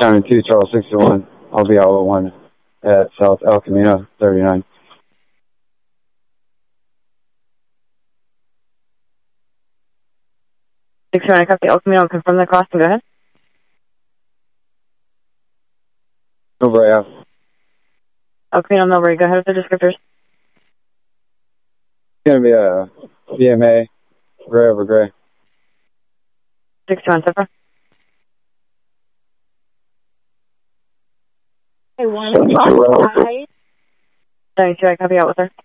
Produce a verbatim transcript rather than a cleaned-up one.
County two, Charles sixty-one. I'll be out with one at South El Camino, thirty-nine. sixty-one, I copy El Camino and confirm the crossing. Go ahead. Millbrae Ave. El Camino, Millbrae. Go ahead with the descriptors. It's going to be a V M A, gray over gray. sixty-one, so far. I want to try. seventy-two, I copy out with her.